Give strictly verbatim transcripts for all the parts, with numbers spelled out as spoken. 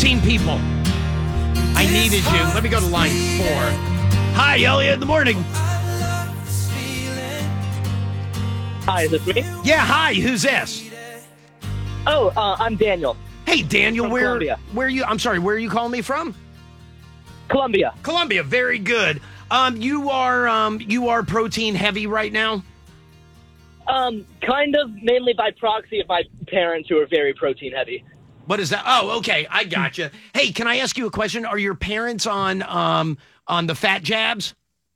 protein people. I needed you. Let me go to line four. Hi, Elliot in the morning. Hi, is this me? Yeah, hi. Who's this? Oh, uh, I'm Daniel. Hey, Daniel. From where? Colombia. Where are you? I'm sorry. Where are you calling me from? Colombia. Colombia. Very good. Um, you are um, you are protein heavy right now. Um, kind of, mainly by proxy of my parents who are very protein heavy. What is that? Oh, okay. I gotcha. Hey, can I ask you a question? Are your parents on um on the fat jabs?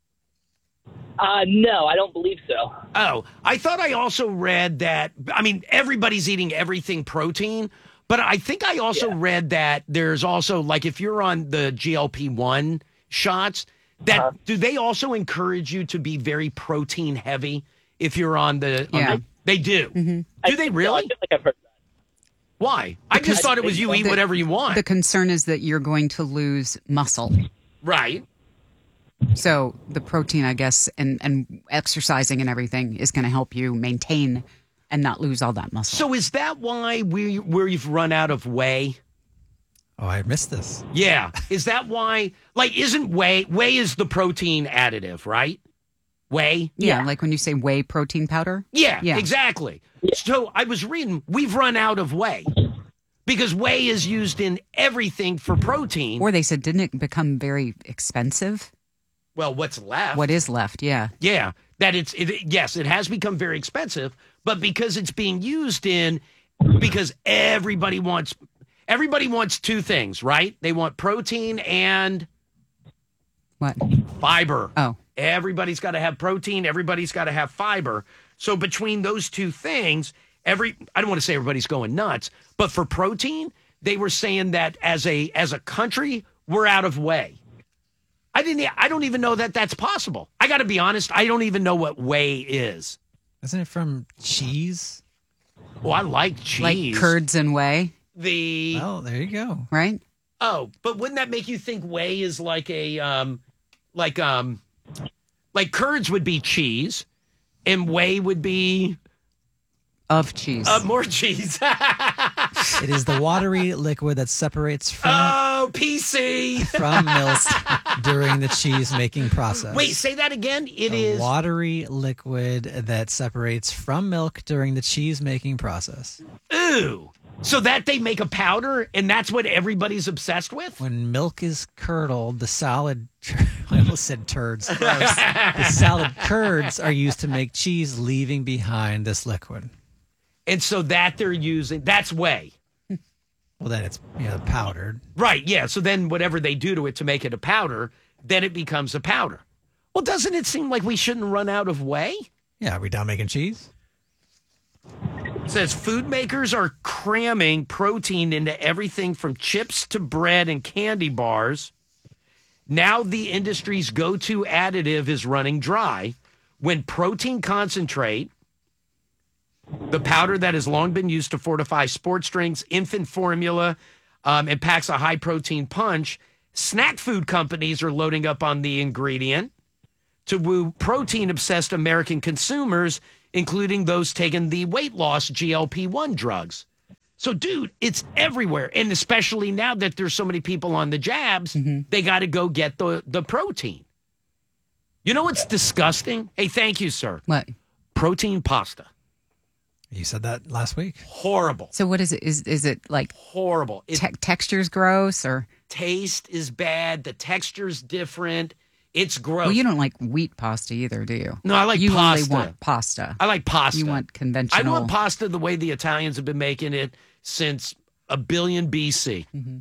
Uh, no, I don't believe so. Oh, I thought I also read that. I mean, everybody's eating everything protein, but I think I also Yeah. read that there's also, like, if you're on the G L P one shots, that Uh-huh. do they also encourage you to be very protein heavy if you're on the? on Yeah. the- they do. Mm-hmm. I Do they think so. really? I feel like I've heard that. Why? I just thought it was you eat The- whatever you want. The concern is that you're going to lose muscle. Right. So the protein, I guess, and, and exercising and everything is going to help you maintain and not lose all that muscle. So is that why we we've run out of whey? Oh, I missed this. Yeah. Is that why? Like, isn't whey? Whey is the protein additive, right? Whey. yeah, Yeah. like when you say whey protein powder. Yeah, Yeah. exactly. So I was reading, we've run out of whey because whey is used in everything for protein. Or they said, didn't it become very expensive? Well, what's left? What is left? Yeah. Yeah, that it's it, yes, it has become very expensive, but because it's being used in, because everybody wants everybody wants two things, right? They want protein and What? fiber. Oh. Everybody's got to have protein. Everybody's got to have fiber. So between those two things, every I don't want to say everybody's going nuts, but for protein, they were saying that as a as a country, we're out of whey. I didn't. I don't even know that that's possible. I got to be honest. I don't even know what whey is. Isn't it from cheese? Oh, I like cheese. Like curds and whey, The Well, there you go. right? oh, but wouldn't that make you think whey is like a um, like um, like curds would be cheese, and whey would be Of cheese. uh, more cheese. It is the watery liquid that separates from Oh, P C. from milk during the cheese making process. Wait, say that again. It a is. watery liquid that separates from milk during the cheese making process. Ooh. So that they make a powder, and that's what everybody's obsessed with? When milk is curdled, the solid I almost said turds. Gross. The solid curds are used to make cheese, leaving behind this liquid. And so that they're using, that's whey. Well, then it's you know, powdered. Right, yeah. So then whatever they do to it to make it a powder, then it becomes a powder. Well, doesn't it seem like we shouldn't run out of whey? Yeah, are we done making cheese? It says food makers are cramming protein into everything from chips to bread and candy bars. Now the industry's go-to additive is running dry. When protein concentrate, the powder that has long been used to fortify sports drinks, infant formula, um, and packs a high-protein punch, snack food companies are loading up on the ingredient to woo protein-obsessed American consumers, including those taking the weight loss G L P one drugs. So, dude, it's everywhere. And especially now that there's so many people on the jabs, they got to go get the, the protein. You know what's disgusting? Hey, thank you, sir. What? Protein pasta. You said that last week. Horrible. So what is it? Is is it like Horrible. It te- texture's gross or? taste is bad. The texture's different. It's gross. Well, you don't like wheat pasta either, do you? No, I like you pasta. only want pasta. I like pasta. You want I conventional. want pasta the way the Italians have been making it since a billion B C. Mm-hmm.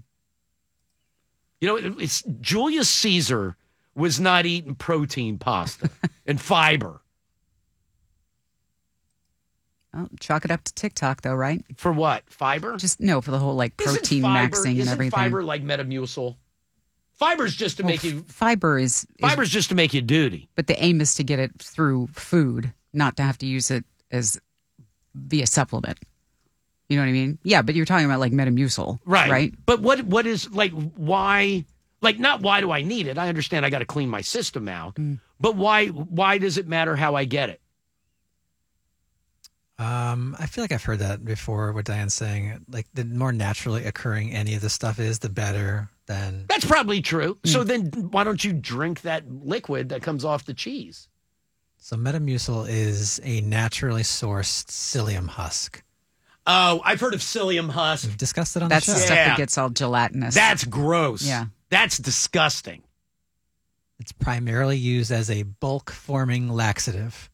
You know, it- it's Julius Caesar was not eating protein pasta and fiber. Oh, chalk it up to TikTok, though, right? For what? Fiber? Just no for the whole like Isn't protein fiber, maxing and isn't everything. fiber like Metamucil? Fiber's just to Well, make you. f- fiber is, is Fiber's just to make you duty. but the aim is to get it through food, not to have to use it as via supplement. You know what I mean? Yeah, but you're talking about like Metamucil, Right. Right? But what what is like why like not why do I need it? I understand I got to clean my system out. Mm. But why why does it matter how I get it? Um, I feel like I've heard that before. What Diane's saying, like the more naturally occurring any of this stuff is, the better. Then That's probably true. So Hmm. then why don't you drink that liquid that comes off the cheese? so Metamucil is a naturally sourced psyllium husk. Oh, I've heard of psyllium husk. We've discussed it on That's the the show. stuff Yeah. that gets all gelatinous. That's gross. Yeah. That's disgusting. It's primarily used as a bulk forming laxative.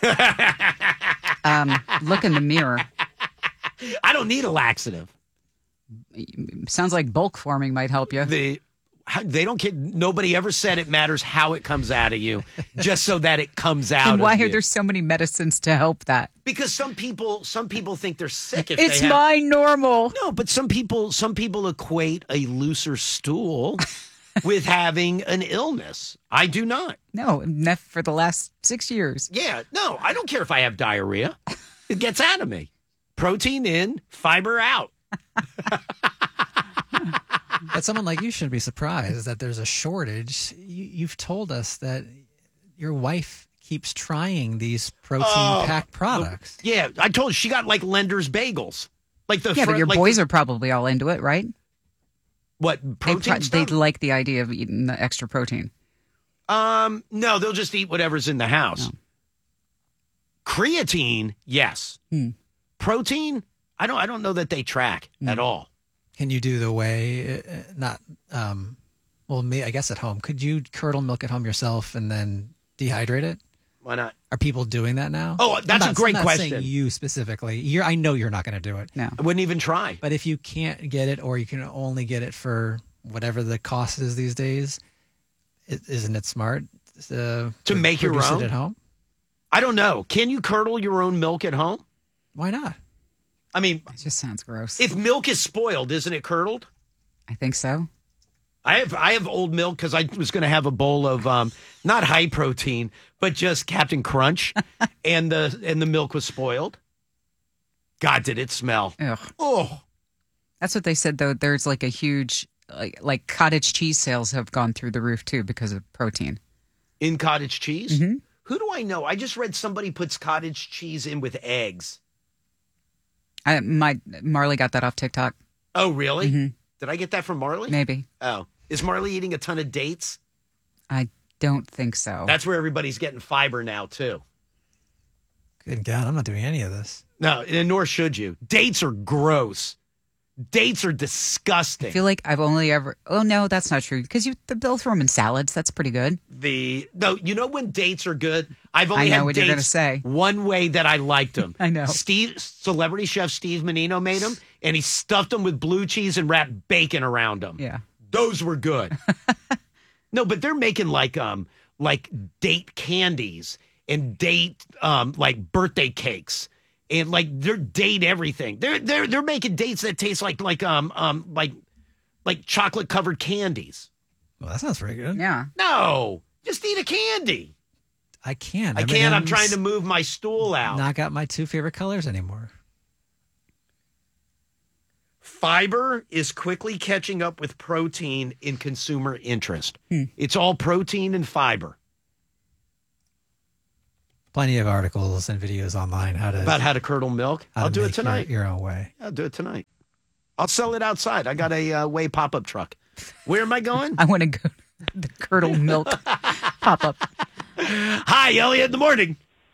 um, look in the mirror. I don't need a laxative. Sounds like bulk forming might help you. The how- they don't get. Nobody ever said it matters how it comes out of you, just so that it comes out. And why of are you. there so many medicines to help that? Because some people, some people think they're sick if It's they have. my normal. No, but some people, some people equate a looser stool with having an illness. I do not. No, not for the last six years. Yeah, no, I don't care if I have diarrhea. It gets out of me. Protein in, fiber out. But someone like you should be surprised that there's a shortage. You, you've told us that your wife keeps trying these protein Oh, packed products. Yeah, I told you she got like Lender's bagels. Like the Yeah, fr- but your like boys the- are probably all into it, right? what They, protein pro- stuff? they like the idea of eating the extra protein. Um, no, they'll just eat whatever's in the house. Oh. Creatine, yes. Hmm. Protein, I don't. I don't know that they track Hmm. at all. Can you do the way, uh, not, um, well, me, I guess at home. Could you curdle milk at home yourself and then dehydrate it? Why not? Are people doing that now? Oh, I'm that's a not- great I'm not saying question. you specifically. You're, I know you're not going to do it. No. I wouldn't even try. But if you can't get it, or you can only get it for whatever the cost is these days, i- isn't it smart uh, To make your produce own? it at home? I don't know. Can you curdle your own milk at home? Why not? I mean, It just sounds gross. if milk is spoiled, isn't it curdled? I think so. I have I have old milk because I was going to have a bowl of um, not high protein, but just Captain Crunch, and the and the milk was spoiled. God, did it smell? Ugh. Oh, That's what they said, though. There's like a huge, like, like cottage cheese sales have gone through the roof, too, because of protein. in cottage cheese. Mm-hmm. Who do I know? I just read somebody puts cottage cheese in with eggs. I, my Marley got that off TikTok. Oh, really? Mhm. Did I get that from Marley? Maybe. Oh, is Marley eating a ton of dates? I don't think so. That's where everybody's getting fiber now too. Good God, I'm not doing any of this. No, and nor should you. Dates are gross. Dates are disgusting. I feel like I've only ever. Oh no, that's not true. Because you they'll throw them in salads. That's pretty good. the no, you know when dates are good. I've only I know had what dates you're gonna say. one way that I liked them. I know. Steve, celebrity chef Steve Menino made them, and he stuffed them with blue cheese and wrapped bacon around them. Yeah. Those were good. No, but they're making like um like date candies and date um like birthday cakes and like they're date everything. They're they're they're making dates that taste like like um um like like chocolate covered candies. Well, that sounds very good. Yeah. No, just eat a candy. I can't. I can't. I'm M and M's trying to move my stool out. Not got my two favorite colors anymore. Fiber is quickly catching up with protein in consumer interest. It's all protein and fiber. Plenty of articles and videos online how to About how to curdle milk. how I'll to do it make your- tonight. Your, own way. I'll do it tonight. I'll sell it outside. I got a uh, Way pop up truck. Where am I going? I want to go to the curdled milk pop up. Hi, Elliot. In the morning.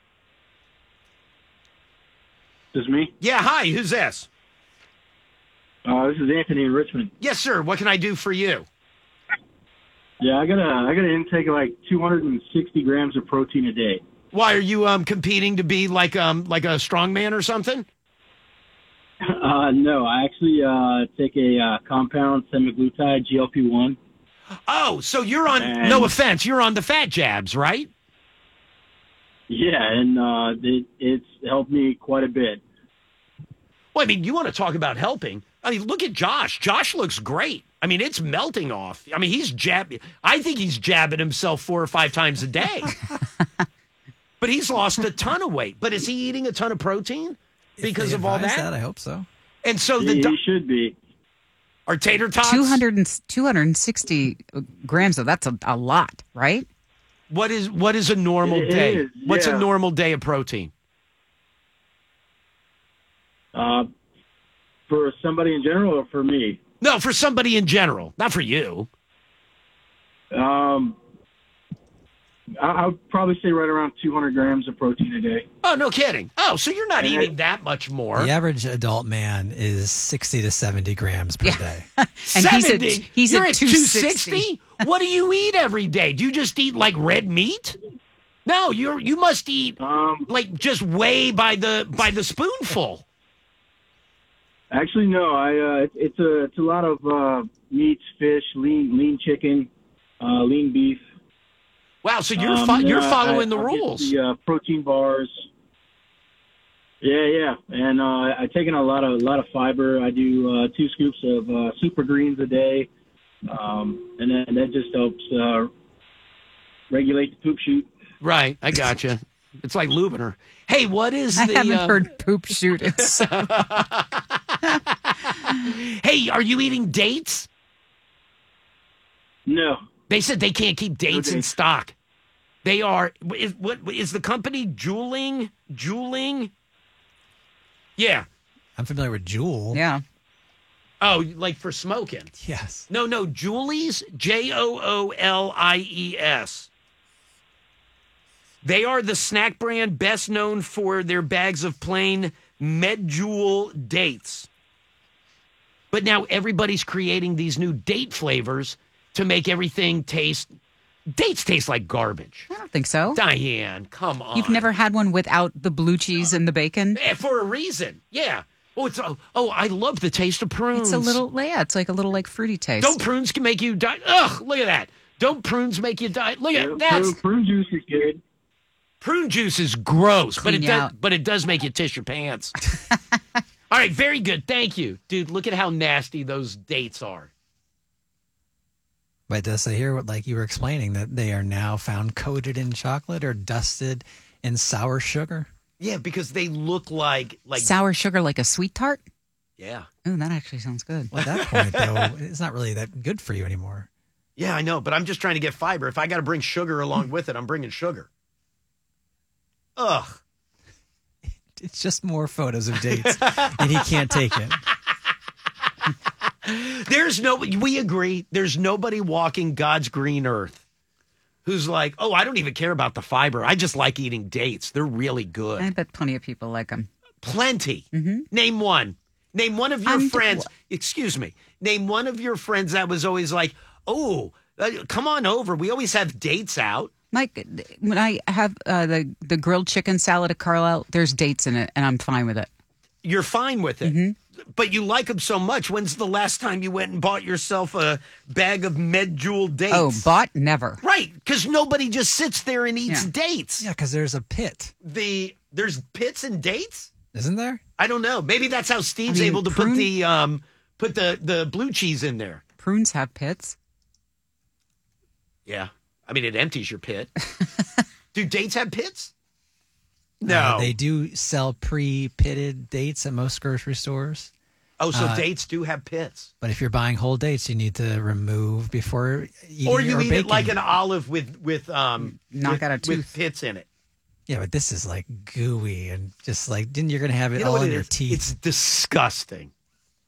This is me. Yeah. Hi. Who's this? Uh, this is Anthony in Richmond. Yes, sir. What can I do for you? Yeah, I got a I got an intake of like two hundred sixty grams of protein a day. Why are you um competing to be like um like a strongman or something? Uh, no, I actually uh, take a uh, compound semaglutide G L P one. Oh, so you're on. And- No offense. You're on the fat jabs, right? Yeah, and uh, it, it's helped me quite a bit. Well, I mean, you want to talk about helping. I mean, look at Josh. Josh looks great. I mean, it's melting off. I mean, he's jabbing. I think he's jabbing himself four or five times a day. But he's lost a ton of weight. But is he eating a ton of protein because If of they all advise that? I hope so. And so the He, do- he should be. are tater tots. two hundred and, two hundred sixty grams, though. That's a, a lot, right? What is what is a normal It day? is, What's a yeah. normal day of protein? Uh, for somebody in general or for me? No, for somebody in general, not for you. Um, I, I would probably say right around two hundred grams of protein a day. Oh, no kidding. Oh, so you're not And eating it- that much more. The average adult man is sixty to seventy grams per day. And he's at- seventy? he's You're at at two two sixty. sixty? What do you eat every day? Do you just eat like red meat? No, you're you must eat Um, like just way by the by the spoonful. actually, no. I uh, it's, it's a it's a lot of uh, meats, fish, lean lean chicken, uh, lean beef. Wow, so you're Um, fo- then you're I- following I- the I'll get rules. The uh, protein bars. Yeah, yeah, and uh, I take in a lot of a lot of fiber. I do uh, two scoops of uh, super greens a day, um, and then that just helps uh, regulate the poop chute. Right, I gotcha. It's like Lubiner. Hey, what is I the? haven't uh, heard poop shoot. It's Hey, are you eating dates? No, They said they can't keep dates in dates. stock. They are. Is what is the company Juuling? Juuling? Yeah. I'm familiar with Jewel. yeah. Oh, like for smoking? Yes. No, no. Julie's J O O L I E S. They are the snack brand best known for their bags of plain Medjool dates. But now everybody's creating these new date flavors to make everything taste. Dates taste like garbage. I don't think so. Diane, come on. You've never had one without the blue cheese and the bacon? Eh, for a reason. Yeah. Oh, it's oh, oh, I love the taste of prunes. It's a little, yeah, it's like a little like fruity taste. Don't prunes can make you die? Ugh, look at that. Don't prunes make you die? Look at that. prune, prune juice is good. Prune juice is gross, but Clean it you does. out. But it does make you tish your pants. All right, very good. Thank you, dude. Look at how nasty those dates are. But does say here, what like you were explaining, that they are now found coated in chocolate or dusted in sour sugar? Yeah, because they look like like Sour sugar like a sweet tart? yeah, Ooh, that actually sounds good. Well, at that point, though, it's not really that good for you anymore. yeah. I know, but I'm just trying to get fiber. If I got to bring sugar along with it, I'm bringing sugar. Ugh. It's just more photos of dates, and he can't take it. There's no. We agree. There's nobody walking God's green earth who's like, oh, I don't even care about the fiber. I just like eating dates. They're really good. I bet plenty of people like them. Plenty. Name one. Name one of your I'm- friends. Excuse me. Name one of your friends that was always like, oh, uh, come on over. We always have dates out. Mike, when I have uh, the, the grilled chicken salad at Carlisle, there's dates in it, and I'm fine with it. You're fine with it. But you like them so much. When's the last time you went and bought yourself a bag of Medjool dates? Oh, bought? Never. Right, because nobody just sits there and eats Yeah. dates. Yeah, because there's a pit, The there's pits and dates. isn't there? I don't know. Maybe that's how Steve's I mean, able to prune- put the um put the the blue cheese in there. Prunes have pits. Yeah, I mean it empties your pit. Do dates have pits? No, Uh, they do sell pre-pitted dates at most grocery stores. Oh, so uh, dates do have pits, But if you're buying whole dates, you need to remove before eating or you eat baking. it like an olive with with um Knock with, out a with tooth. pits in it. Yeah, but this is like gooey and just like then you're gonna have it You know all what in it your is? teeth. It's disgusting.